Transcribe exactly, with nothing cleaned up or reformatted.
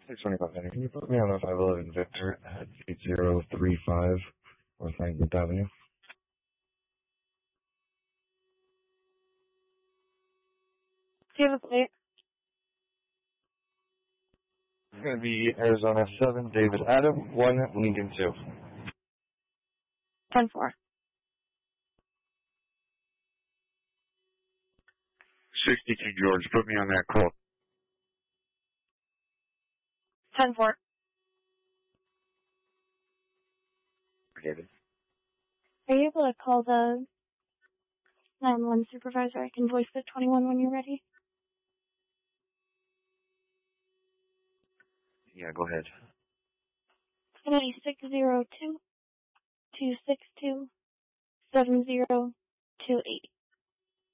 six twenty-five, can you put me on a five eleven Victor at eight zero three five North Langford Avenue? Do you have a plate? It's going to be Arizona seven, David Adam, one, Lincoln two. ten four. sixty-two George, put me on that call. ten four. David. Are you able to call the nine one one supervisor? I can voice the twenty-one when you're ready. Yeah, go ahead. It's going to be six zero two, two six two, seven zero two eight.